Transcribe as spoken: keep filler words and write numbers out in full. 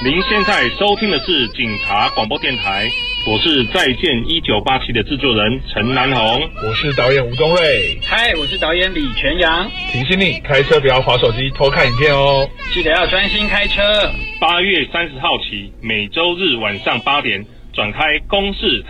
您现在收听的是警察广播电台，我是再见一九八七的制作人陈南红， 我是导演吴宗瑞， 嗨，我是导演李全阳。 提醒你开车不要滑手机偷看影片哦， 记得要专心开车。 八月三十号起，每周日晚上八点转开公视